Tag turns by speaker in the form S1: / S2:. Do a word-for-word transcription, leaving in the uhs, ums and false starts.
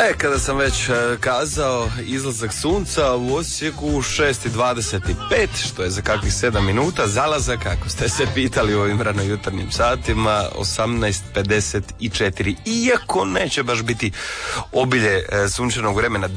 S1: E, kada sam već e, kazao izlazak sunca u Osijeku šest i dvadeset pet, što je za kakvih sedam minuta, zalazak, ako ste se pitali u ovim ranojutarnjim satima, osamnaest pedeset četiri, iako neće baš biti obilje e, sunčanog vremena